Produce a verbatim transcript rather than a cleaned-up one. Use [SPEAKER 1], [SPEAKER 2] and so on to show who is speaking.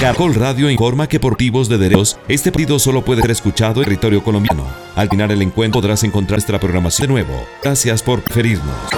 [SPEAKER 1] Caracol Radio informa que por motivos de derechos, este partido solo puede ser escuchado en territorio colombiano. Al terminar el encuentro podrás encontrar nuestra programación de nuevo. Gracias por preferirnos.